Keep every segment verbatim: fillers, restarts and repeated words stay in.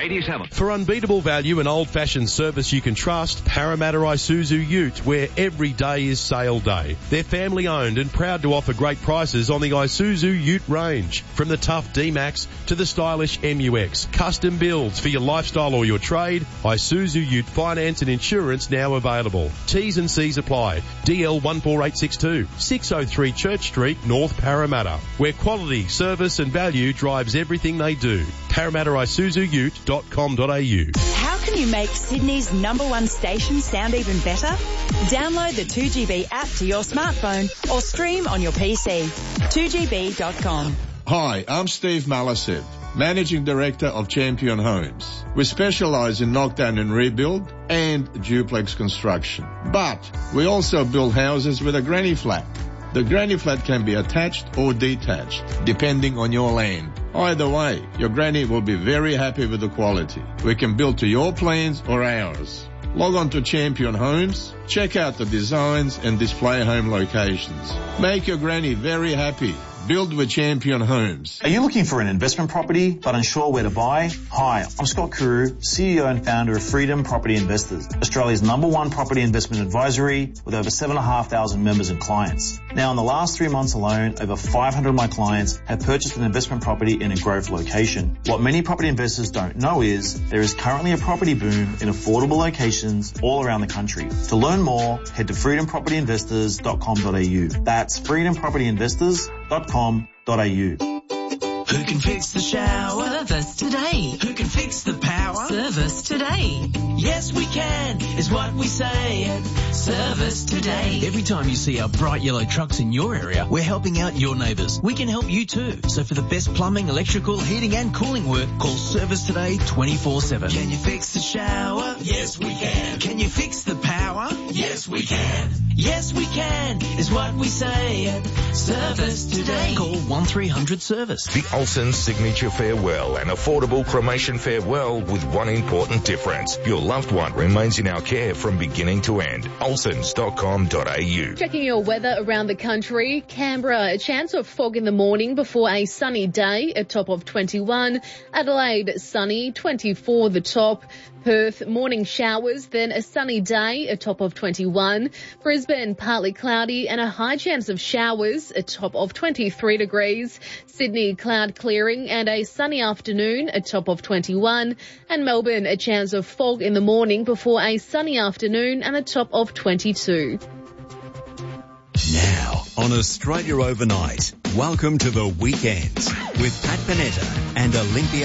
eighty-seven. For unbeatable value and old-fashioned service you can trust, Parramatta Isuzu Ute, where every day is sale day. They're family-owned and proud to offer great prices on the Isuzu Ute range. From the tough D-Max to the stylish M U X. Custom builds for your lifestyle or your trade. Isuzu Ute finance and insurance now available. T's and C's apply. D L one four eight six two, six oh three Church Street, North Parramatta, where quality, service and value drives everything they do. Parramatta Isuzu Ute dot com dot a u. How can you make Sydney's number one station sound even better? Download the two G B app to your smartphone or stream on your P C. two G B dot com. Hi, I'm Steve Malasev, Managing Director of Champion Homes. We specialise in knockdown and rebuild and duplex construction. But we also build houses with a granny flat. The granny flat can be attached or detached, depending on your land. Either way, your granny will be very happy with the quality. We can build to your plans or ours. Log on to Champion Homes, check out the designs and display home locations. Make your granny very happy. Build with Champion Homes. Are you looking for an investment property but unsure where to buy? Hi, I'm Scott Carew, C E O and founder of Freedom Property Investors, Australia's number one property investment advisory with over seven thousand five hundred members and clients. Now, in the last three months alone, over five hundred of my clients have purchased an investment property in a growth location. What many property investors don't know is there is currently a property boom in affordable locations all around the country. To learn more, head to freedom property investors dot com dot a u. That's freedom property investors dot com dot a u. Who can fix the shower? Service today. Who can fix the power? Service today. Yes, we can, is what we say at Service Today. Every time you see our bright yellow trucks in your area, we're helping out your neighbours. We can help you too. So for the best plumbing, electrical, heating and cooling work, call Service Today twenty-four seven. Can you fix the shower? Yes, we can. Can you fix the power? Yes, we can. Yes, we can, is what we say at Service Today. Call one three hundred service. The Olsen Signature Farewell, an affordable cremation farewell with one important difference. Your loved one remains in our care from beginning to end. olsens dot com dot a u. Checking your weather around the country. Canberra, a chance of fog in the morning before a sunny day, a top of twenty-one. Adelaide, sunny, twenty-four the top. Perth, morning showers, then a sunny day, a top of twenty-one. Brisbane, partly cloudy and a high chance of showers, a top of twenty-three degrees. Sydney, cloud clearing and a sunny afternoon, a top of twenty-one. And Melbourne, a chance of fog in the morning before a sunny afternoon and a top of twenty-two. Now, on Australia Overnight, welcome to the weekends with Pat Panetta and Olympia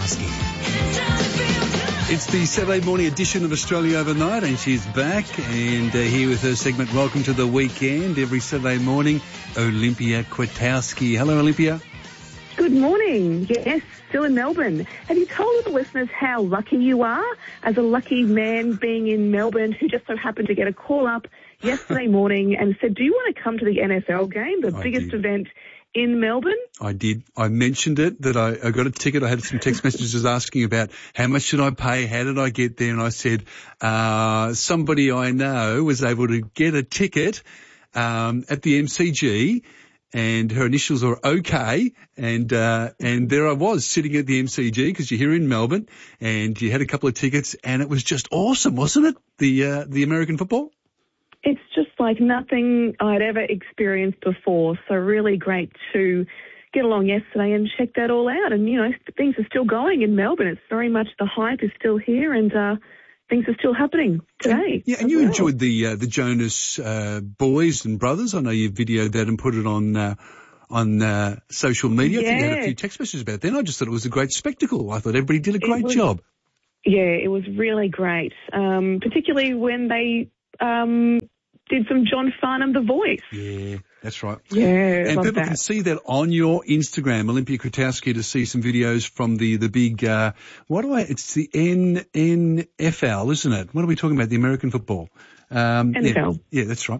Kwiatkowski. It's the Saturday morning edition of Australia Overnight, and she's back and uh, here with her segment, Welcome to the Weekend, every Saturday morning, Olympia Kwiatkowski. Hello, Olympia. Good morning. Yes, still in Melbourne. Have you told the listeners how lucky you are as a lucky man being in Melbourne who just so happened to get a call up yesterday morning and said, do you want to come to the N F L game, the I biggest did. event in Melbourne? I did. I mentioned it, that I, I got a ticket. I had some text messages asking about how much should I pay, how did I get there, and I said uh somebody I know was able to get a ticket um at the M C G, and her initials are OK, and uh and there I was sitting at the M C G because you're here in Melbourne, and you had a couple of tickets, and it was just awesome, wasn't it? The uh, the American football. It's just like nothing I'd ever experienced before. So really great to get along yesterday and check that all out. And, you know, things are still going in Melbourne. It's very much, the hype is still here, and uh, things are still happening today. Yeah, and you well. enjoyed the uh, the Jonas uh, boys and brothers. I know you videoed that and put it on uh, on uh, social media. Yeah. I think you had a few text messages about that. And I just thought it was a great spectacle. I thought everybody did a great was, job. Yeah, it was really great, um, particularly when they um, did some John Farnham, The Voice. Yeah, that's right. Yeah, and love people that. can see that on your Instagram, Olympia Kwiatkowski, to see some videos from the the big. Uh, what do I? It's the N N F L, isn't it? What are we talking about? The American football. Um, N F L. Yeah, yeah, that's right.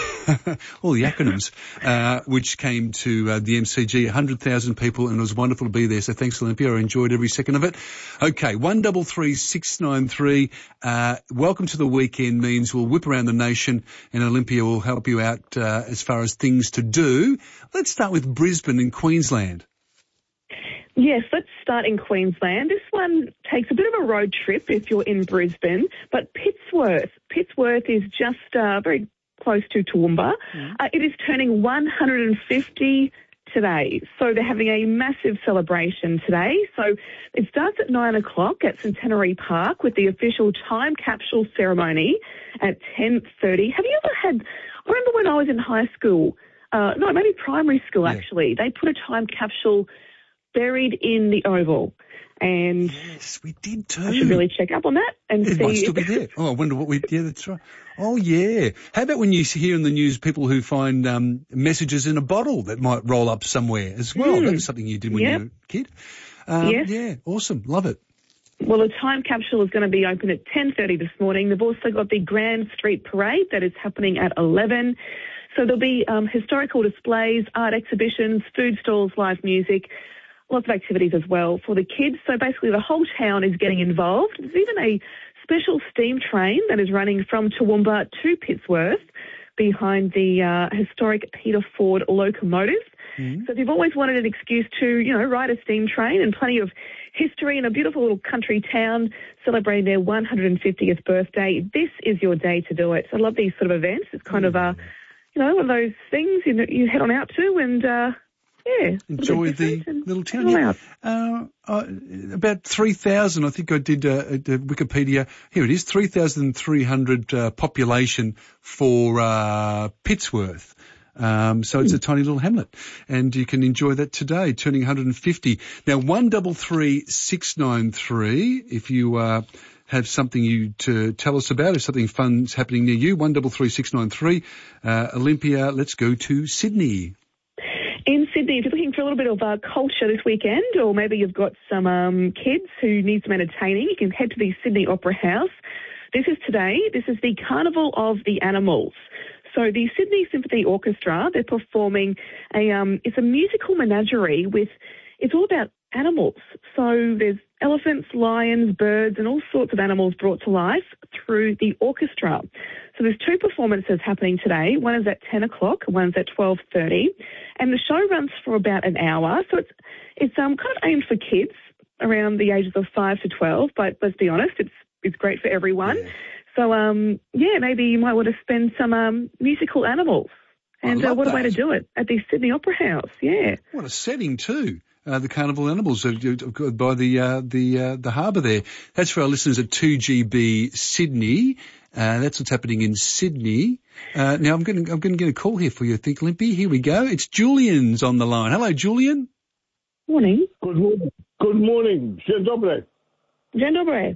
All the acronyms, uh, which came to uh, the M C G, one hundred thousand people, and it was wonderful to be there. So thanks, Olympia. I enjoyed every second of it. Okay, one double three six nine three. Uh, welcome to the weekend means we'll whip around the nation, and Olympia will help you out uh, as far as things to do. Let's start with Brisbane in Queensland. Yes, let's start in Queensland. This one takes a bit of a road trip if you're in Brisbane, but Pittsworth. Pittsworth is just uh, very close to Toowoomba. Mm. Uh, it is turning one hundred fifty today. So they're having a massive celebration today. So it starts at nine o'clock at Centenary Park with the official time capsule ceremony at ten thirty. Have you ever had, I remember when I was in high school, uh, no, maybe primary school yeah. actually, they put a time capsule buried in the Oval. And yes, we did too. I should really check up on that and it see. It might still be there. Oh, I wonder what we, yeah, that's right. Oh, yeah. How about when you hear in the news people who find um, messages in a bottle that might roll up somewhere as well? Mm. That was something you did when yep. you were a kid. Um, yes. Yeah, awesome. Love it. Well, the time capsule is going to be open at ten thirty this morning. They've also got the Grand Street Parade that is happening at eleven. So there'll be um, historical displays, art exhibitions, food stalls, live music, lots of activities as well for the kids. So basically the whole town is getting involved. There's even a special steam train that is running from Toowoomba to Pittsworth behind the uh, historic Peter Ford locomotive. Mm-hmm. So if you've always wanted an excuse to, you know, ride a steam train and plenty of history in a beautiful little country town celebrating their one hundred fiftieth birthday, this is your day to do it. So I love these sort of events. It's kind mm-hmm. of, uh, you know, one of those things you, you head on out to and, uh, yeah, enjoy the little town. Yeah. Uh, uh, about three thousand, I think I did uh, uh, Wikipedia. Here it is, three thousand three hundred uh, population for uh, Pittsworth. Um, so it's a tiny little hamlet, and you can enjoy that today, turning one hundred fifty. Now, one double three six nine three, if you uh, have something you to tell us about, if something fun's happening near you, one double three six nine three. Uh, Olympia, let's go to Sydney. In Sydney, if you're looking for a little bit of uh, culture this weekend, or maybe you've got some um, kids who need some entertaining, you can head to the Sydney Opera House. This is today. This is the Carnival of the Animals. So the Sydney Symphony Orchestra, they're performing a, um, it's a musical menagerie with, it's all about animals. So there's elephants, lions, birds, and all sorts of animals brought to life through the orchestra. So there's two performances happening today. One is at ten o'clock, one's at twelve thirty. And the show runs for about an hour. So it's, it's, um, kind of aimed for kids around the ages of five to twelve, but let's be honest, it's, it's great for everyone. Yeah. So, um, yeah, maybe you might want to spend some um, musical animals. And uh, what that. a way to do it at the Sydney Opera House, yeah. What a setting too. Uh, the Carnival Animals uh, by the uh, the uh, the harbour there. That's for our listeners at two G B Sydney. Uh, that's what's happening in Sydney. Uh, now I'm going to I'm going to get a call here for you, I think, Limpy. Here we go. It's Julian's on the line. Hello, Julian. Morning. Good morning. Good morning. Dzień dobry. Dzień dobry.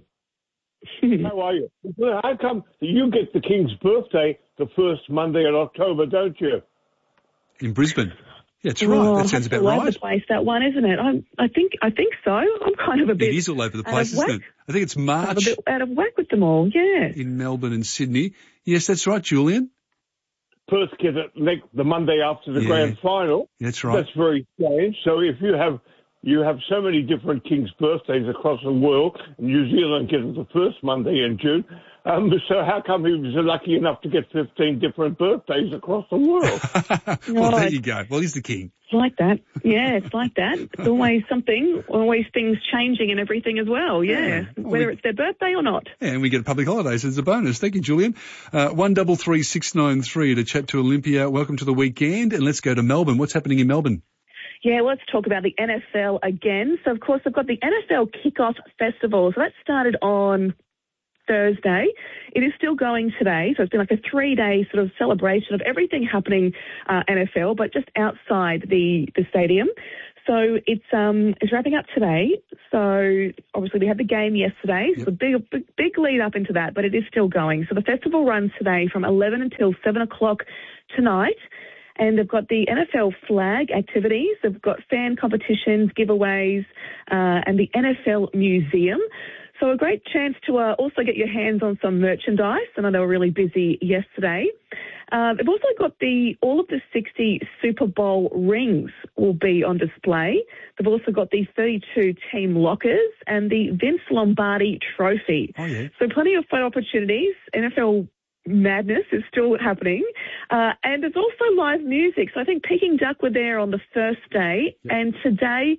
How are you? How come you get the King's birthday the first Monday in October, don't you? In Brisbane. Yeah, that's right. Oh, that sounds about all right. Over the place, that one, isn't it? I'm, I think, I think so. I'm kind of a bit. It is all over the place, isn't it? I think it's March. I'm a bit out of whack with them all. Yeah. In Melbourne and Sydney. Yes, that's right, Julian. Perth get it like the Monday after the yeah. grand final. That's right. That's very strange. So if you have you have so many different King's birthdays across the world, New Zealand gets it the first Monday in June. Um, so how come he was lucky enough to get fifteen different birthdays across the world? Well, oh, there you go. Well, he's the king. It's like that. Yeah, it's like that. It's always something, always things changing and everything as well, yeah, yeah. Well, whether we, it's their birthday or not. Yeah, and we get public holidays as a bonus. Thank you, Julian. Uh, one double three six nine three to chat to Olympia. Welcome to the weekend, and let's go to Melbourne. What's happening in Melbourne? Yeah, well, let's talk about the N F L again. So, of course, they've got the N F L Kickoff Festival. So that started on Thursday. It is still going today. So it's been like a three-day sort of celebration of everything happening uh, N F L, but just outside the, the stadium. So it's um it's wrapping up today. So obviously we had the game yesterday. Yep. So a big, big big lead up into that, but it is still going. So the festival runs today from eleven until seven o'clock tonight. And they've got the N F L flag activities. They've got fan competitions, giveaways, uh, and the N F L Museum. So a great chance to uh, also get your hands on some merchandise. I know they were really busy yesterday. Uh, they've also got the all of the sixty Super Bowl rings will be on display. They've also got the thirty-two team lockers and the Vince Lombardi Trophy. Oh, yeah. So plenty of fun opportunities. N F L madness is still happening. Uh, and there's also live music. So I think Peking Duck were there on the first day. Yep. And today,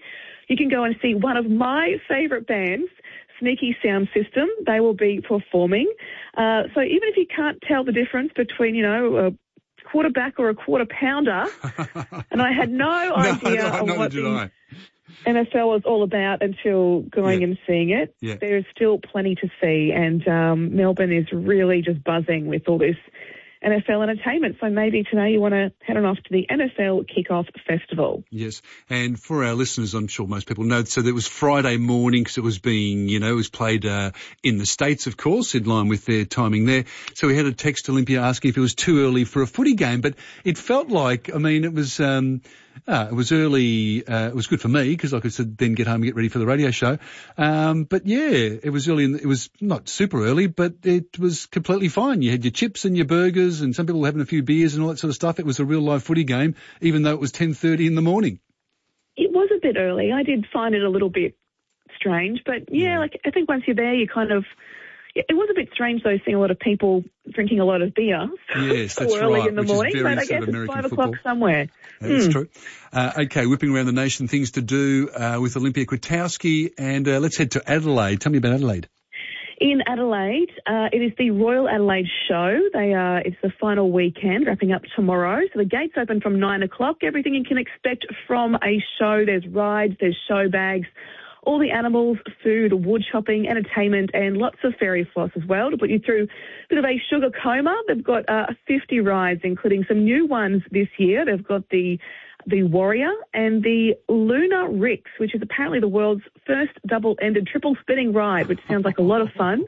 you can go and see one of my favourite bands, Sneaky Sound System. They will be performing. Uh, so even if you can't tell the difference between, you know, a quarterback or a quarter pounder, and I had no idea no, of no, what did the I. N F L was all about until going Yeah. and seeing it. Yeah. There's still plenty to see, and um, Melbourne is really just buzzing with all this N F L entertainment. So maybe today you want to head on off to the N F L Kickoff Festival. Yes, and for our listeners, I'm sure most people know, so that was Friday morning because it was being, you know, it was played uh, in the States, of course, in line with their timing there. So we had a text Olympia asking if it was too early for a footy game, but it felt like, I mean, it was... Um, Ah, it was early. Uh, it was good for me because I could then get home and get ready for the radio show. Um, but yeah, it was early. In, it was not super early, but it was completely fine. You had your chips and your burgers, and some people were having a few beers and all that sort of stuff. It was a real live footy game, even though it was ten thirty in the morning. It was a bit early. I did find it a little bit strange, but yeah, like I think once you're there, you kind of. It was a bit strange though, seeing a lot of people drinking a lot of beer. Yes, so that's early right. in the which morning, is very but I sort guess of it's American five football. o'clock somewhere. That's Hmm. true. Uh, okay, whipping around the nation, things to do uh, with Olympia Kwiatkowski, and uh, let's head to Adelaide. Tell me about Adelaide. In Adelaide, uh, it is the Royal Adelaide Show. They are, it's the final weekend, wrapping up tomorrow. So the gates open from nine o'clock. Everything you can expect from a show. There's rides, there's show bags, all the animals, food, wood chopping, entertainment, and lots of fairy floss as well to put you through a bit of a sugar coma. They've got uh, fifty rides, including some new ones this year. They've got the the Warrior and the Lunar Rix, which is apparently the world's first double-ended triple spinning ride, which sounds like a lot of fun.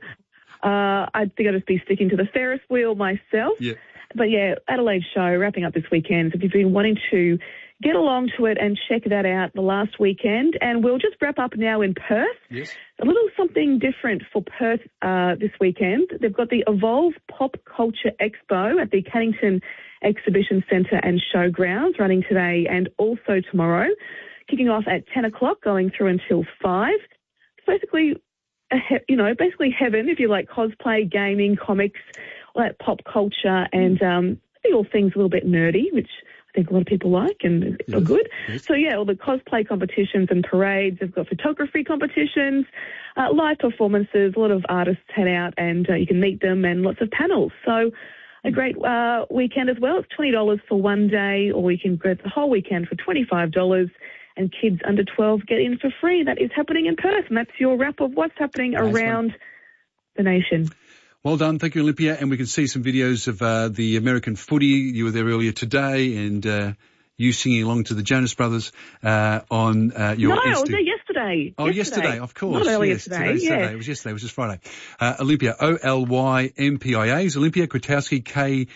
Uh, I think I'll just be sticking to the Ferris wheel myself. Yeah. But yeah, Adelaide Show wrapping up this weekend. So if you've been wanting to get along to it and check that out the last weekend. And we'll just wrap up now in Perth. Yes. A little something different for Perth uh, this weekend. They've got the Evolve Pop Culture Expo at the Cannington Exhibition Centre and Showgrounds running today and also tomorrow, kicking off at ten o'clock, going through until five. It's basically, a he- you know, basically heaven if you like cosplay, gaming, comics, all that pop culture, and um, I think all things a little bit nerdy, which I think a lot of people like and Yes. are good. Yes. So, yeah, all the cosplay competitions and parades. They've got photography competitions, uh, live performances, a lot of artists head out and uh, you can meet them, and lots of panels. So a great uh, weekend as well. It's twenty dollars for one day, or you can go the whole weekend for twenty-five dollars. And kids under twelve get in for free. That is happening in Perth, and that's your wrap of what's happening Nice around one. the nation. Well done. Thank you, Olympia. And we can see some videos of uh, the American footy. You were there earlier today, and uh, you singing along to the Jonas Brothers uh, on uh, your no, I was Insta- there yesterday. Oh, yesterday, of course. Not earlier yes, today, today's yeah. Saturday. It was yesterday, it was just Friday. Uh, Olympia, O L Y M P I A is Olympia Kwiatkowski, K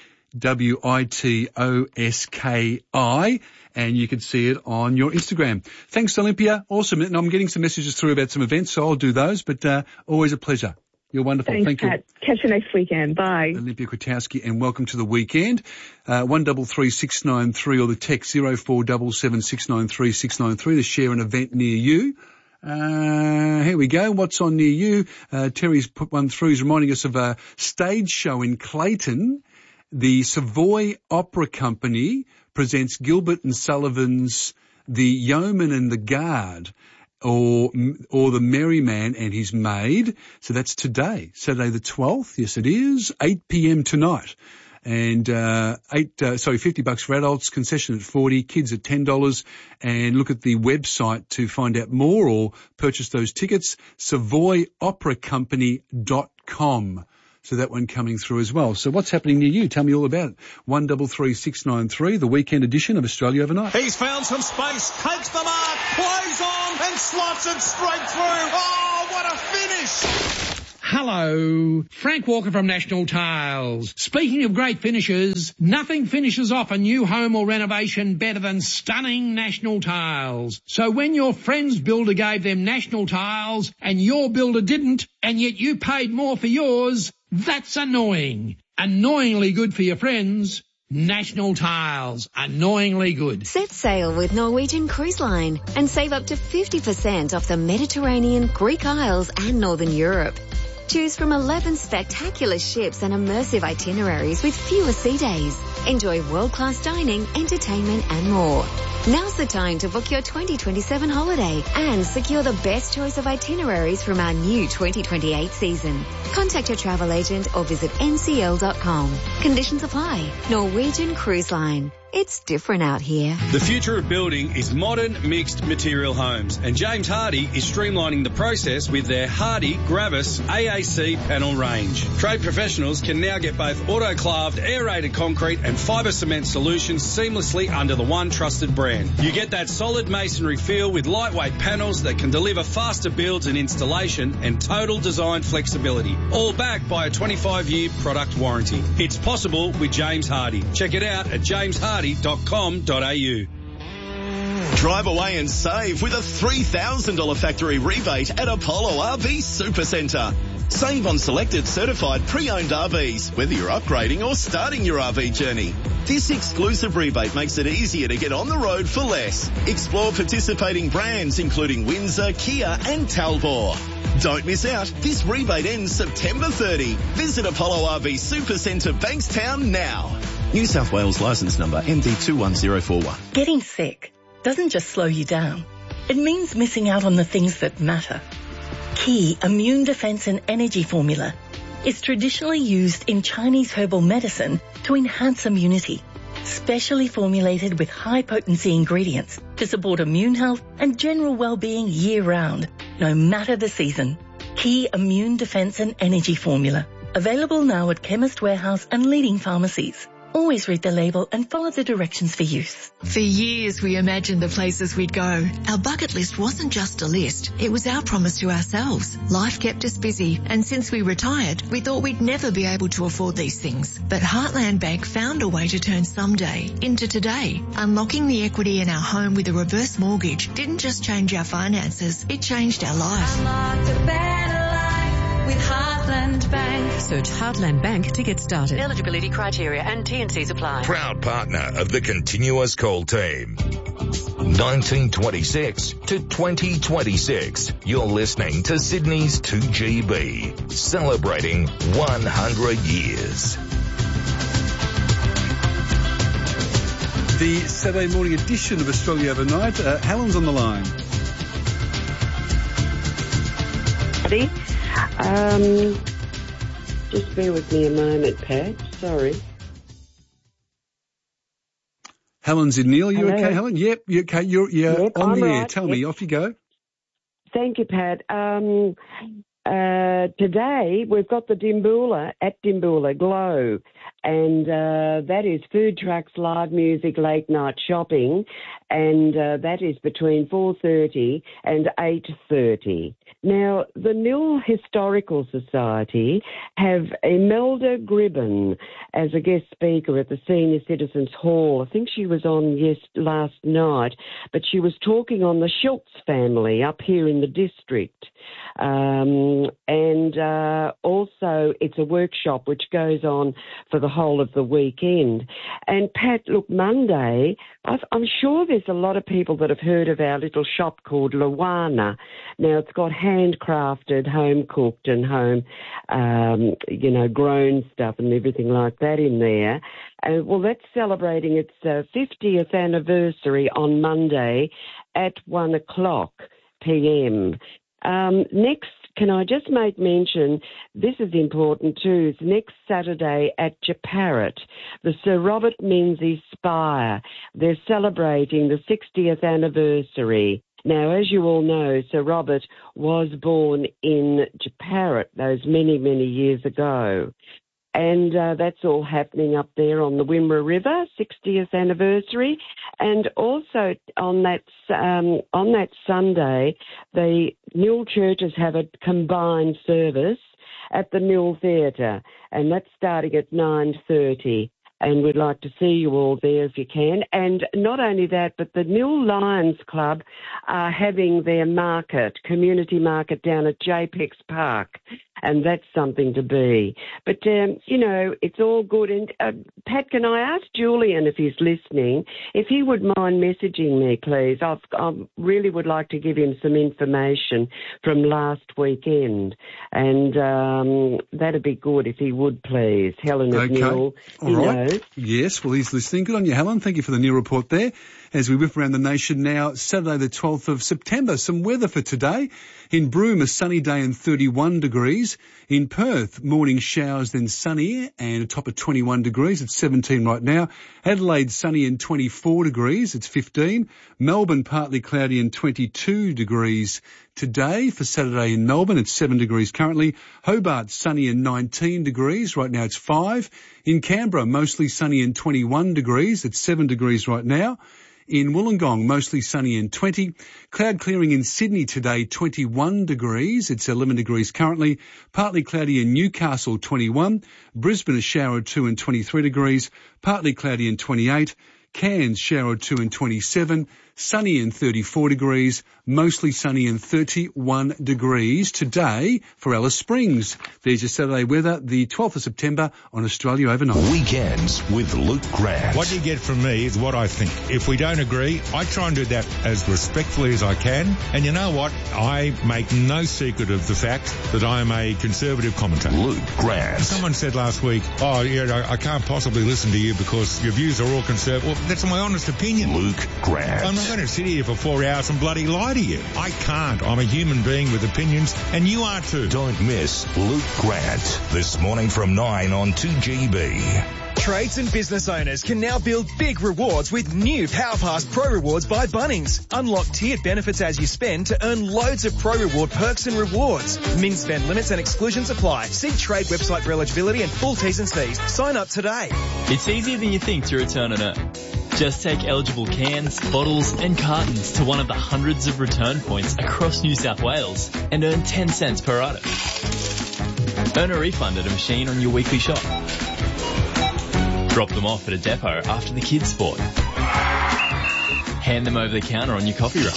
W I T O S K I, and you can see it on your Instagram. Thanks, Olympia. Awesome. And I'm getting some messages through about some events, so I'll do those, but uh, always a pleasure. You're wonderful. Thanks, Thank you. Pat. Catch you next weekend. Bye. Olympia Kwiatkowski, and welcome to the weekend. Uh, one double three six nine three or the text zero four double seven six nine three six nine three to share an event near you. Uh, here we go. What's on near you? Uh, Terry's put one through. He's reminding us of a stage show in Clayton. The Savoy Opera Company presents Gilbert and Sullivan's The Yeoman and the Guard, or or The Merry Man and His Maid. So that's today, Saturday the twelfth. Yes, it is, eight p.m. tonight. And uh eight, uh, sorry, fifty bucks for adults, concession at forty, kids at ten dollars. And look at the website to find out more or purchase those tickets, savoy opera company dot com. So that one coming through as well. So what's happening near you? Tell me all about it. one double three six nine three, the weekend edition of Australia Overnight. He's found some space, takes the mark, plays on and slots it straight through. Oh, what a finish! Hello, Frank Walker from National Tiles. Speaking of great finishes, nothing finishes off a new home or renovation better than stunning National Tiles. So when your friend's builder gave them National Tiles and your builder didn't, and yet you paid more for yours, that's annoying. Annoyingly good for your friends. National Tiles. Annoyingly good. Set sail with Norwegian Cruise Line and save up to fifty percent off the Mediterranean, Greek Isles and Northern Europe. Choose from eleven spectacular ships and immersive itineraries with fewer sea days. Enjoy world-class dining, entertainment and more. Now's the time to book your twenty twenty-seven holiday and secure the best choice of itineraries from our new twenty twenty-eight season. Contact your travel agent or visit N C L dot com. Conditions apply. Norwegian Cruise Line. It's different out here. The future of building is modern mixed material homes, and James Hardie is streamlining the process with their Hardie Gravis A A C panel range. Trade professionals can now get both autoclaved aerated concrete and fibre cement solutions seamlessly under the one trusted brand. You get that solid masonry feel with lightweight panels that can deliver faster builds and installation and total design flexibility, all backed by a twenty-five year product warranty. It's possible with James Hardie. Check it out at james hardie dot com dot a u. Drive away and save with a three thousand dollars factory rebate at Apollo R V Supercentre. Save on selected certified pre-owned R Vs, whether you're upgrading or starting your R V journey. This exclusive rebate makes it easier to get on the road for less. Explore participating brands including Windsor, Kia and Talbot. Don't miss out. This rebate ends September thirtieth. Visit Apollo R V Supercentre Bankstown now. New South Wales licence number M D two one zero four one. Getting sick doesn't just slow you down. It means missing out on the things that matter. Key Immune Defense and Energy Formula is traditionally used in Chinese herbal medicine to enhance immunity, specially formulated with high-potency ingredients to support immune health and general well-being year-round, no matter the season. Key Immune Defense and Energy Formula, available now at Chemist Warehouse and leading pharmacies. Always read the label and follow the directions for use. For years, we imagined the places we'd go. Our bucket list wasn't just a list. It was our promise to ourselves. Life kept us busy, and since we retired, we thought we'd never be able to afford these things. But Heartland Bank found a way to turn someday into today. Unlocking the equity in our home with a reverse mortgage didn't just change our finances, it changed our life. Unlocked a better life with Heartland Bank. Search Heartland Bank to get started. Eligibility criteria and T and Cs apply. Proud partner of the Continuous Call team. nineteen twenty-six to twenty twenty-six. You're listening to Sydney's two G B, celebrating one hundred years. The Saturday morning edition of Australia Overnight. Uh, Helen's on the line. Um, just bear with me a moment, Pat. Sorry. Helen's in Neil. You Hello? okay, Helen? Yep. You okay? You're, you're Yep, on I'm the air. right. Tell Yep. me. Off you go. Thank you, Pat. Um, uh, today we've got the Dimboola at Dimboola Glow, and uh, that is food trucks, live music, late night shopping, and uh, that is between four thirty and eight thirty. Now, the Nil Historical Society have Imelda Gribben as a guest speaker at the Senior Citizens Hall. I think she was on yes last night, but she was talking on the Schultz family up here in the district. Um, and uh, also it's a workshop which goes on for the whole of the weekend. And Pat, look, Monday, I've, I'm sure there's a lot of people that have heard of our little shop called Luana. Now, it's got handcrafted, home-cooked and home, um, you know, grown stuff and everything like that in there. Uh, well, that's celebrating its uh, fiftieth anniversary on Monday at one o'clock p m. Um, next, can I just make mention, this is important too, it's next Saturday at Japarrit, the Sir Robert Menzies Spire. They're celebrating the sixtieth anniversary. Now, as you all know, Sir Robert was born in Japarrit those many, many years ago. And uh, that's all happening up there on the Wimmera River, sixtieth anniversary. And also on that um, on that Sunday, the Nil churches have a combined service at the Nil Theatre, and that's starting at nine thirty. And we'd like to see you all there if you can. And not only that, but the Nil Lions Club are having their market, community market down at J PEX Park. and that's something to be. But, um, you know, it's all good. And, uh, Pat, can I ask Julian, if he's listening, if he would mind messaging me, please? I've, I really would like to give him some information from last weekend, and um, that'd be good if he would, please. Helen of Okay. Newell, he All right. knows. Yes, well, he's listening. Good on you, Helen. Thank you for the new report there. As we whip around the nation now, Saturday the twelfth of September. Some weather for today. In Broome, a sunny day and thirty-one degrees. In Perth, morning showers, then sunny and a top of twenty-one degrees. It's seventeen right now. Adelaide, sunny and twenty-four degrees. It's fifteen. Melbourne, partly cloudy and twenty-two degrees today. For Saturday in Melbourne, it's seven degrees currently. Hobart, sunny and nineteen degrees. Right now it's five. In Canberra, mostly sunny and twenty-one degrees. It's seven degrees right now. In Wollongong, mostly sunny and twenty. Cloud clearing in Sydney today, twenty-one degrees. It's eleven degrees currently. Partly cloudy in Newcastle, twenty-one. Brisbane, a shower or two and twenty-three degrees. Partly cloudy and twenty-eight. Cairns, shower or two and twenty-seven. Sunny and thirty-four degrees. Mostly sunny and thirty-one degrees today for Alice Springs. There's your Saturday weather, the twelfth of September on Australia Overnight. Weekends with Luke Grant. What you get from me is what I think. If we don't agree, I try and do that as respectfully as I can. And you know what? I make no secret of the fact that I am a conservative commentator. Luke Grant. Someone said last week, oh, yeah, I can't possibly listen to you because your views are all conservative. Well, that's my honest opinion. Luke Grant. I'm not going to sit here for four hours and bloody lie to you. I can't. I'm a human being with opinions, and you are too. Don't miss Luke Grant this morning from nine on two G B. Trades and business owners can now build big rewards with new PowerPass Pro Rewards by Bunnings. Unlock tiered benefits as you spend to earn loads of Pro Reward perks and rewards. Min spend limits and exclusions apply. See Trade website for eligibility and full T's and C's. Sign up today. It's easier than you think to return and earn. Just take eligible cans, bottles and cartons to one of the hundreds of return points across New South Wales and earn ten cents per item. Earn a refund at a machine on your weekly shop. Drop them off at a depot after the kids' sport. Hand them over the counter on your coffee run.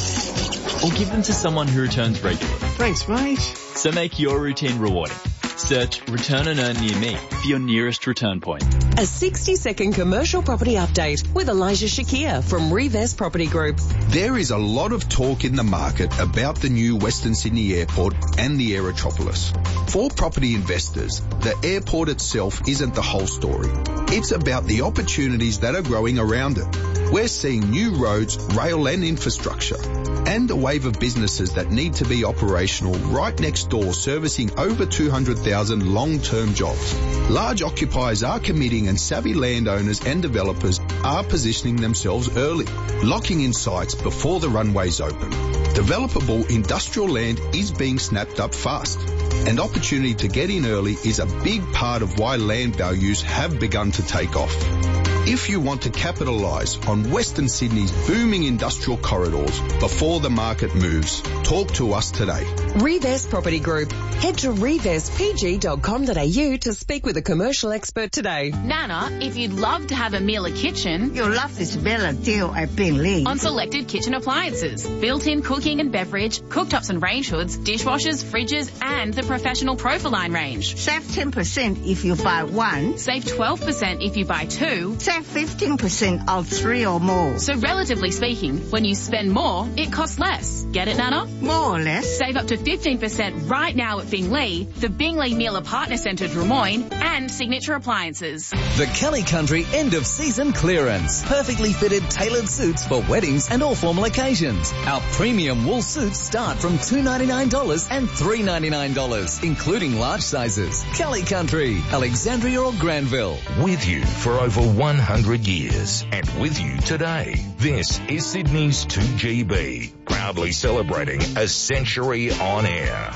Or give them to someone who returns regularly. Thanks, mate. So make your routine rewarding. Search Return and Earn near me for your nearest return point. A sixty second commercial property update with Elijah Shakir from Revest Property Group. There is a lot of talk in the market about the new Western Sydney Airport and the Aerotropolis. For property investors, the airport itself isn't the whole story. It's about the opportunities that are growing around it. We're seeing new roads, rail and infrastructure, and a wave of businesses that need to be operational right next door, servicing over two hundred thousand long-term jobs. Large occupiers are committing and savvy landowners and developers are positioning themselves early, locking in sites before the runways open. Developable industrial land is being snapped up fast, and opportunity to get in early is a big part of why land values have begun to take off. If you want to capitalise on Western Sydney's booming industrial corridors before the market moves, talk to us today. Revest Property Group. Head to revest p g dot com dot a u to speak with a commercial expert today. Nana, if you'd love to have a Miele kitchen, you'll love this better deal at Bingley. On selected kitchen appliances, built-in cooking and beverage, cooktops and range hoods, dishwashers, fridges, and the professional Profiline range. Save ten percent if you buy one. Save twelve percent if you buy two. Save fifteen percent of three or more. So relatively speaking, when you spend more, it costs less. Get it, Nana? More or less. Save up to fifteen percent right now at Bingley, the Bingley Miele Partner Centre Drummoyne, and Signature Appliances. The Kelly Country end of season clearance. Perfectly fitted tailored suits for weddings and all formal occasions. Our premium wool suits start from two dollars ninety-nine and three dollars ninety-nine, including large sizes. Kelly Country, Alexandria or Granville. With you for over one hundred years and with you today. This is Sydney's two G B, proudly celebrating a century on air.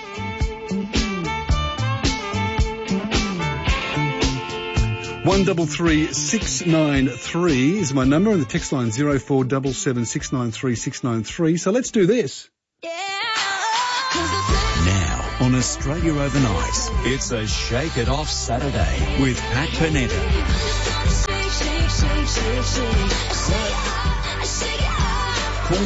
One double three six nine three is my number, and the text line zero four double seven six nine three six nine three. So let's do this. Now on Australia Overnight, it's a Shake It Off Saturday with Pat Panetta. Call now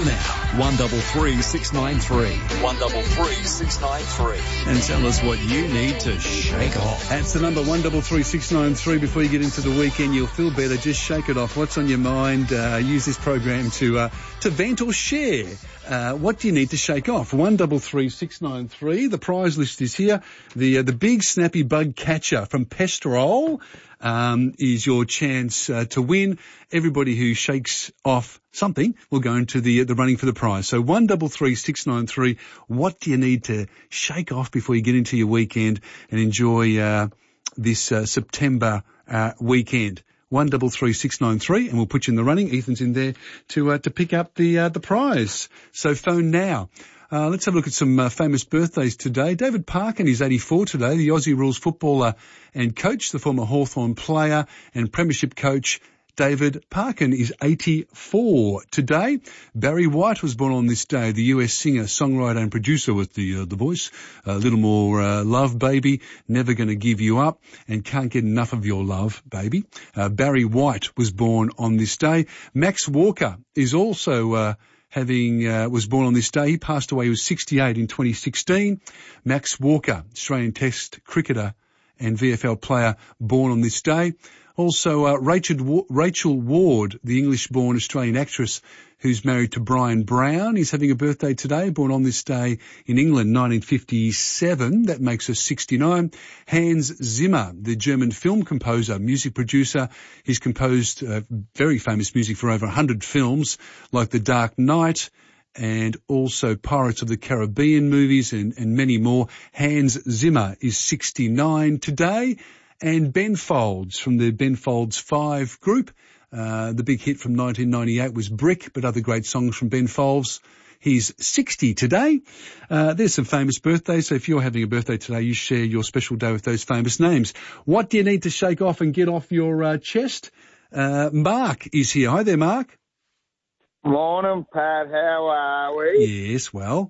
one three three, six nine three. one three three, six nine three. And tell us what you need to shake off. That's the number one three three, six nine three. Before you get into the weekend, you'll feel better. Just shake it off. What's on your mind? Uh, use this program to uh, to vent or share. Uh, what do you need to shake off? one three three, six nine three. The prize list is here. The uh, the big snappy bug catcher from Pestrol um, is your chance uh, to win. Everybody who shakes off something will go into the the running for the prize. So one three three, six nine three. What do you need to shake off before you get into your weekend and enjoy uh, this uh, September uh, weekend? one three three, six nine three, and we'll put you in the running. Ethan's in there to uh, to pick up the uh, the prize. So phone now. Uh, let's have a look at some uh, famous birthdays today. David Parkin is eighty-four today, the Aussie Rules footballer and coach, the former Hawthorn player and premiership coach. David Parkin is eighty-four today. Barry White was born on this day, the U S singer, songwriter and producer with the uh, the voice. A little more uh, love, baby, never going to give you up, and can't get enough of your love, baby. Uh, Barry White was born on this day. Max Walker is also uh, having uh, was born on this day. He passed away. He was sixty-eight in twenty sixteen. Max Walker, Australian Test cricketer and V F L player, born on this day. Also, uh, Rachel, Rachel Ward, the English-born Australian actress who's married to Brian Brown, is having a birthday today, born on this day in England, nineteen fifty-seven. That makes her sixty-nine. Hans Zimmer, the German film composer, music producer. He's composed uh, very famous music for over one hundred films, like The Dark Knight and also Pirates of the Caribbean movies and, and many more. Hans Zimmer is sixty-nine today. And Ben Folds from the Ben Folds Five group. Uh, the big hit from nineteen ninety-eight was Brick, but other great songs from Ben Folds. He's sixty today. Uh, there's some famous birthdays, so if you're having a birthday today, you share your special day with those famous names. What do you need to shake off and get off your uh, chest? Uh, Mark is here. Hi there, Mark. Morning, Pat. How are we? Yes, well.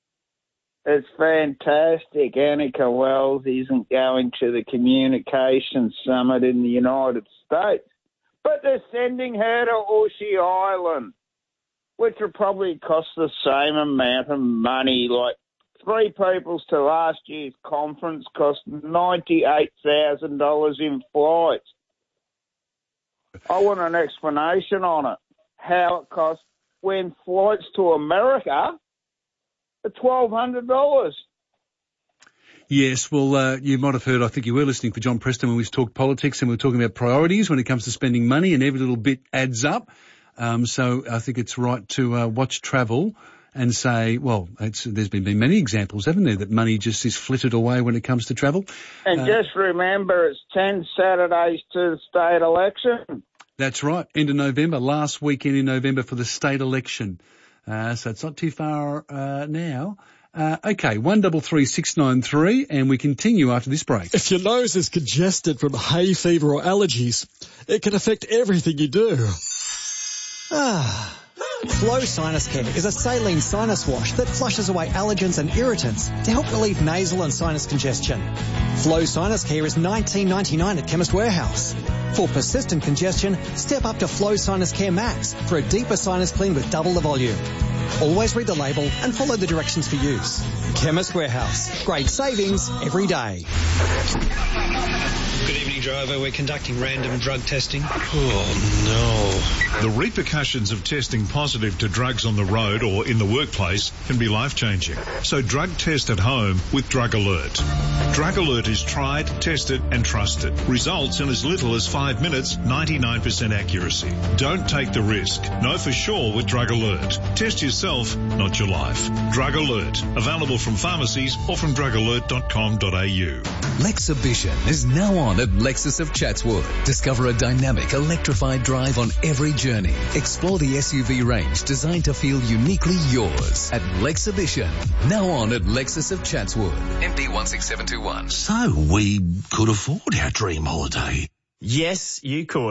It's fantastic. Annika Wells isn't going to the Communications Summit in the United States, but they're sending her to Ushy Island, which will probably cost the same amount of money. Like three peoples to last year's conference cost ninety-eight thousand dollars in flights. I want an explanation on it, how it costs when flights to America twelve hundred dollars. Yes, well, uh, you might have heard, I think you were listening for John Preston when we talked politics and we were talking about priorities when it comes to spending money, and every little bit adds up. Um, so I think it's right to uh, watch travel and say, well, it's, there's been, been many examples, haven't there, that money just is flitted away when it comes to travel. And uh, just remember, it's ten Saturdays to the state election. That's right, end of November, last weekend in November for the state election. Uh, so it's not too far uh, now. Uh, okay, one three three, six nine three, and we continue after this break. If your nose is congested from hay fever or allergies, it can affect everything you do. Ah. Flow Sinus Care is a saline sinus wash that flushes away allergens and irritants to help relieve nasal and sinus congestion. Flow Sinus Care is nineteen ninety-nine at Chemist Warehouse. For persistent congestion, step up to Flow Sinus Care Max for a deeper sinus clean with double the volume. Always read the label and follow the directions for use. Chemist Warehouse. Great savings every day. Good evening, driver. We're conducting random drug testing. Oh, no. The repercussions of testing positive to drugs on the road or in the workplace can be life-changing. So drug test at home with Drug Alert. Drug Alert is tried, tested and trusted. Results in as little as five minutes, ninety-nine percent accuracy. Don't take the risk. Know for sure with Drug Alert. Test yourself, not your life. Drug Alert. Available from pharmacies or from drug alert dot com dot a u. Lexhibition is now on at Lexus of Chatswood. Discover a dynamic, electrified drive on every journey. Explore the S U V range designed to feel uniquely yours at Lexhibition. Now on at Lexus of Chatswood. M D one six seven two one. So we could afford our dream holiday. Yes, you could.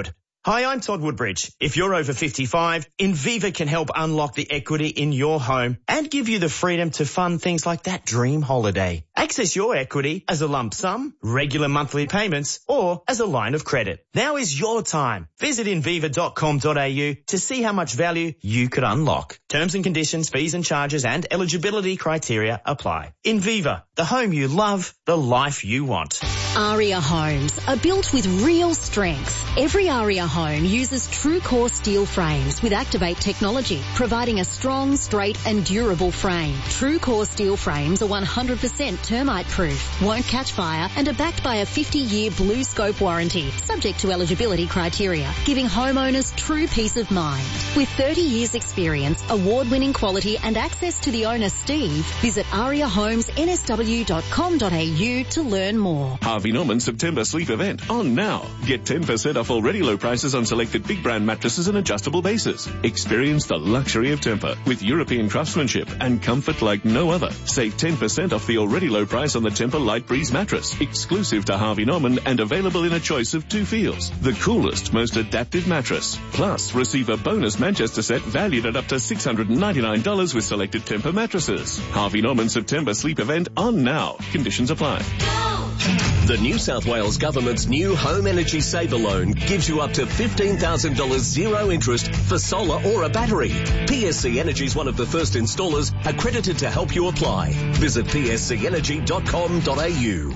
Hi, I'm Todd Woodbridge. If you're over fifty-five, Inviva can help unlock the equity in your home and give you the freedom to fund things like that dream holiday. Access your equity as a lump sum, regular monthly payments, or as a line of credit. Now is your time. Visit inviva dot com dot a u to see how much value you could unlock. Terms and conditions, fees and charges and eligibility criteria apply. Inviva, the home you love, the life you want. Aria homes are built with real strengths. Every Aria home uses true core steel frames with Activate technology, providing a strong, straight and durable frame. True core steel frames are one hundred percent termite proof, won't catch fire and are backed by a fifty year Blue Scope warranty, subject to eligibility criteria, giving homeowners true peace of mind. With thirty years experience, award-winning quality and access to the owner Steve, visit aria homes n s w dot com dot a u to learn more. Harvey Norman's September sleep event on now. Get ten percent off already low prices on selected big brand mattresses and adjustable bases. Experience the luxury of Tempur with European craftsmanship and comfort like no other. Save ten percent off the already low price on the Tempur Light Breeze mattress, exclusive to Harvey Norman and available in a choice of two feels. The coolest, most adaptive mattress. Plus, receive a bonus Manchester set valued at up to six hundred ninety-nine dollars with selected Tempur mattresses. Harvey Norman's September sleep event on now. Conditions apply. The New South Wales Government's new Home Energy Saver Loan gives you up to fifteen thousand dollars zero interest for solar or a battery. P S C Energy is one of the first installers accredited to help you apply. Visit p s c energy dot com dot a u.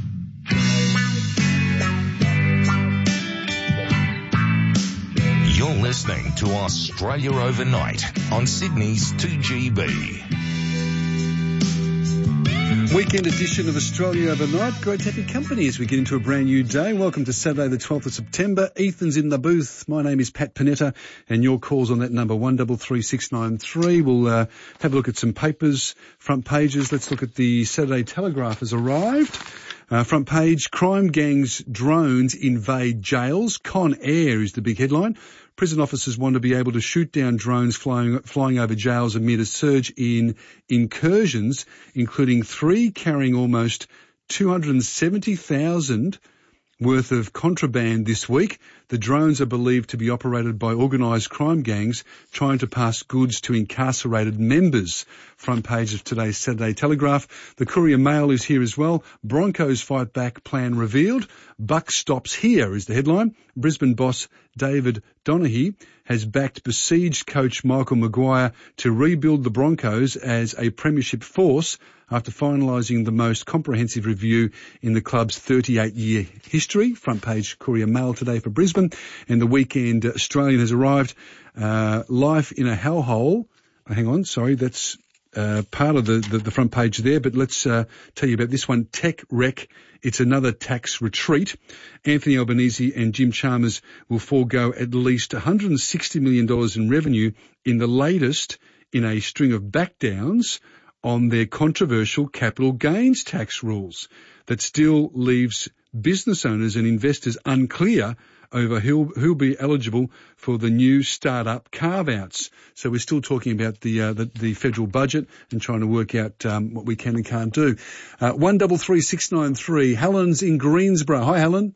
You're listening to Australia Overnight on Sydney's two G B. Weekend edition of Australia Overnight. Great to have your company as we get into a brand new day. Welcome to Saturday the twelfth of September. Ethan's in the booth. My name is Pat Panetta and your calls on that number one three three six nine three. We'll uh, have a look at some papers, front pages. Let's look at the Saturday Telegraph has arrived. Uh, front page, crime gangs drones invade jails. Con Air is the big headline. Prison officers want to be able to shoot down drones flying, flying over jails amid a surge in incursions, including three carrying almost two hundred seventy thousand worth of contraband this week. The drones are believed to be operated by organised crime gangs trying to pass goods to incarcerated members. Front page of today's Saturday Telegraph. The Courier Mail is here as well. Broncos fight back plan revealed. Buck stops here is the headline. Brisbane boss David Donaghy has backed besieged coach Michael Maguire to rebuild the Broncos as a premiership force after finalising the most comprehensive review in the club's thirty-eight year history. Front page Courier Mail today for Brisbane. And the Weekend Australian has arrived. Uh, life in a hellhole. Oh, hang on, sorry, that's uh, part of the, the, the front page there, but let's uh, tell you about this one. Tech wreck. It's another tax retreat. Anthony Albanese and Jim Chalmers will forego at least one hundred sixty million dollars in revenue in the latest in a string of backdowns on their controversial capital gains tax rules that still leaves business owners and investors unclear over who'll, who'll be eligible for the new start-up carve-outs. So we're still talking about the uh, the, the federal budget and trying to work out um, what we can and can't do. Uh, one double three six nine three. Helen's in Greensborough. Hi, Helen.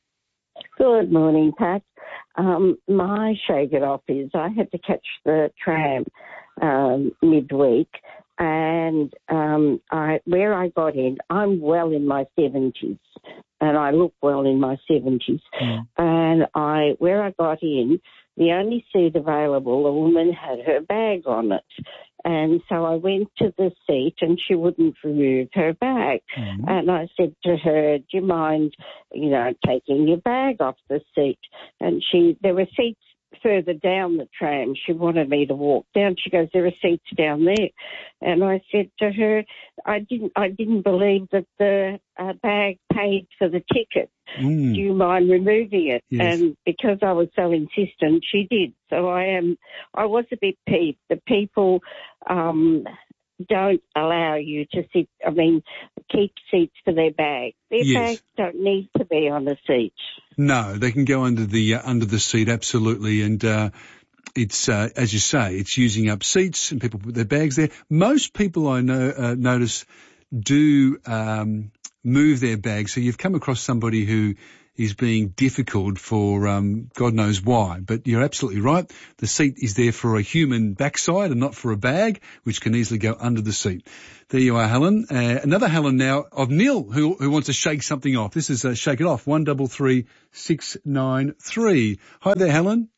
Good morning, Pat. Um, my shake it off is I had to catch the tram um, midweek. And um, I, where I got in, I'm well in my seventies, and I look well in my seventies. Mm. And I, where I got in, the only seat available, a woman had her bag on it. And so I went to the seat and she wouldn't remove her bag. Mm. And I said to her, do you mind, you know, taking your bag off the seat? And she, there were seats further down the tram. She wanted me to walk down. She goes, there are seats down there. And I said to her, I didn't I didn't believe that the uh, bag paid for the ticket. Mm. Do you mind removing it? Yes. And because I was so insistent, she did. So I am, I was a bit peeved. The people um, don't allow you to sit, I mean, keep seats for their bag. Their yes. bags don't need to be on the seat. No, they can go under the uh, under the seat, absolutely. And uh, it's, uh, as you say, it's using up seats and people put their bags there. Most people I know uh, notice do um, move their bags. So you've come across somebody who is being difficult for um, God knows why. But you're absolutely right. The seat is there for a human backside and not for a bag, which can easily go under the seat. There you are, Helen. Uh, another Helen now of Neil, who who wants to shake something off. This is uh, Shake It Off, one double three six nine three. Hi there, Helen.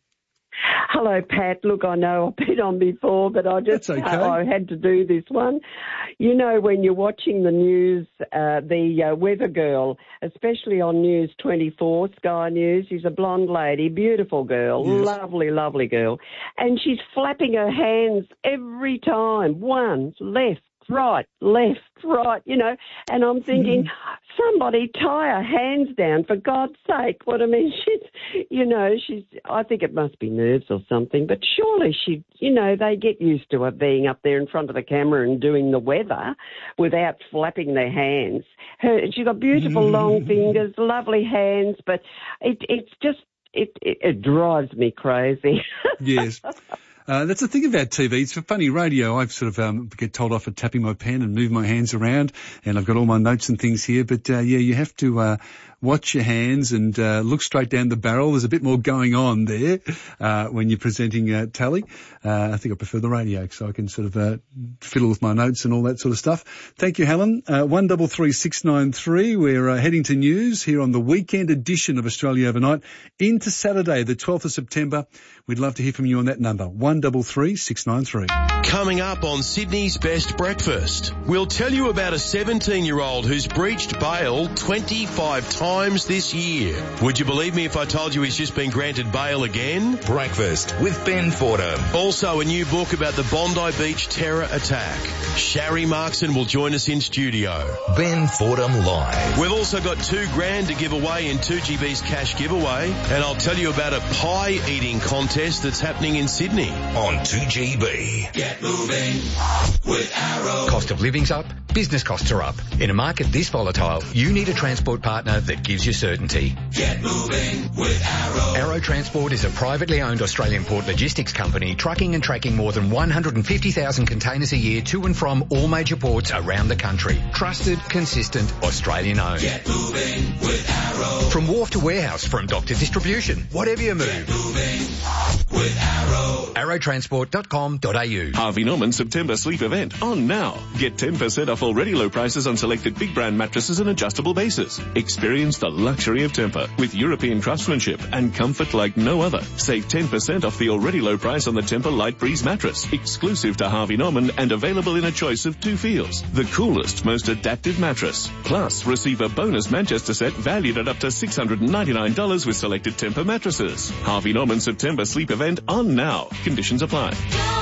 Hello, Pat. Look, I know I've been on before, but I just okay. I had to do this one. You know, when you're watching the news, uh, the uh, weather girl, especially on News twenty-four, Sky News, she's a blonde lady, beautiful girl, yes. lovely, lovely girl, and she's flapping her hands every time, one, left, right, left, right, you know, and I'm thinking, somebody tie her hands down, for God's sake. What I mean, she's, you know, she's, I think it must be nerves or something, but surely she, you know, they get used to her being up there in front of the camera and doing the weather without flapping their hands. Her, she's got beautiful long fingers, lovely hands, but it, it's just, it, it, it drives me crazy. Yes. Uh, that's the thing about T V. It's for funny radio. I sort of um, get told off for tapping my pen and move my hands around, and I've got all my notes and things here. But uh, yeah, you have to uh, watch your hands and uh, look straight down the barrel. There's a bit more going on there uh, when you're presenting uh, tally. Uh, I think I prefer the radio, so I can sort of uh, fiddle with my notes and all that sort of stuff. Thank you, Helen. Uh, one double three six nine three. We're uh, heading to news here on the weekend edition of Australia Overnight into Saturday, the twelfth of September. We'd love to hear from you on that number, one double three six nine three. Coming up on Sydney's Best Breakfast, we'll tell you about a seventeen-year-old who's breached bail twenty-five times this year. Would you believe me if I told you he's just been granted bail again? Breakfast with Ben Fordham. Also, a new book about the Bondi Beach terror attack. Sharry Markson will join us in studio. Ben Fordham Live. We've also got two grand to give away in two G B's cash giveaway, and I'll tell you about a pie eating contest that's happening in Sydney. On two G B. Get moving with Arrow. Cost of living's up, business costs are up. In a market this volatile, you need a transport partner that gives you certainty. Get moving with Arrow. Arrow Transport is a privately owned Australian port logistics company trucking and tracking more than one hundred fifty thousand containers a year to and from all major ports around the country. Trusted, consistent, Australian owned. Get moving with Arrow. From wharf to warehouse, from dock to distribution, whatever you move. Get moving with Arrow. arrow transport dot com dot a u. Harvey Norman September sleep event on now. Get ten percent off already low prices on selected big brand mattresses and adjustable bases. Experience the luxury of Tempur with European craftsmanship and comfort like no other. Save ten percent off the already low price on the Tempur Light Breeze mattress, exclusive to Harvey Norman and available in a choice of two feels. The coolest, most adaptive mattress. Plus, receive a bonus Manchester set valued at up to six hundred ninety-nine dollars with selected Tempur mattresses. Harvey Norman September sleep event on now. Conditions apply.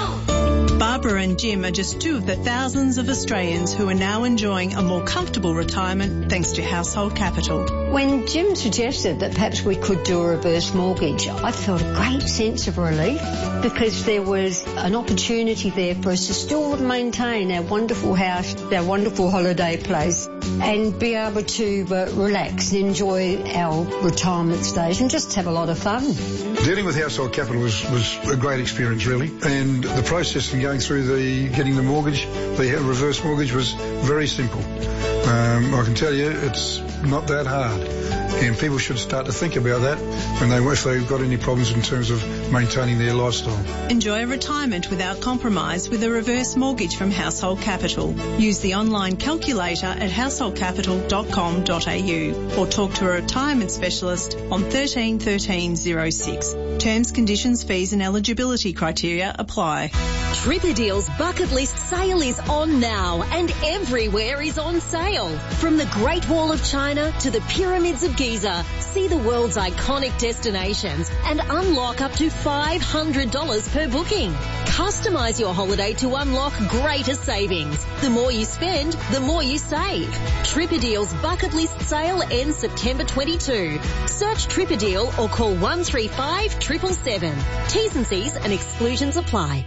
Barbara and Jim are just two of the thousands of Australians who are now enjoying a more comfortable retirement thanks to Household Capital. When Jim suggested that perhaps we could do a reverse mortgage, I felt a great sense of relief because there was an opportunity there for us to still maintain our wonderful house, our wonderful holiday place, and be able to uh, relax and enjoy our retirement stage and just have a lot of fun. Dealing with Household Capital was, was a great experience, really, and the process of going through the getting the mortgage, the reverse mortgage, was very simple. Um, I can tell you it's not that hard, and people should start to think about that when they, if they've got any problems in terms of maintaining their lifestyle. Enjoy retirement without compromise with a reverse mortgage from Household Capital. Use the online calculator at household capital dot com dot a u or talk to a retirement specialist on thirteen thirteen oh six. Terms, conditions, fees and eligibility criteria apply. Tripperdeal's bucket list sale is on now and everywhere is on sale. From the Great Wall of China to the Pyramids of Giza, see the world's iconic destinations and unlock up to five hundred dollars per booking. Customize your holiday to unlock greater savings. The more you spend, the more you save. Tripperdeal's bucket list sale ends September twenty-second. Search Tripperdeal or call one three five, seven seven seven. T's and C's and exclusions apply.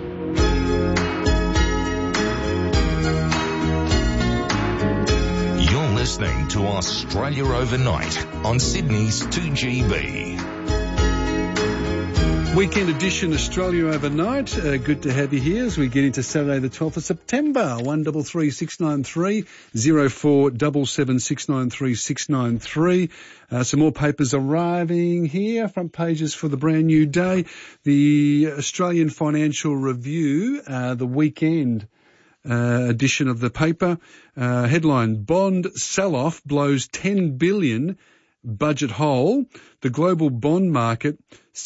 You're listening to Australia Overnight on Sydney's two G B. Weekend edition Australia Overnight. Uh, good to have you here as we get into Saturday the twelfth of September. one double three six nine three, zero four seven seven six nine three six nine three. Uh, some more papers arriving here, front pages for the brand new day. The Australian Financial Review, uh, the weekend uh, edition of the paper. Uh, headline, Bond sell-off blows ten billion budget hole. The global bond market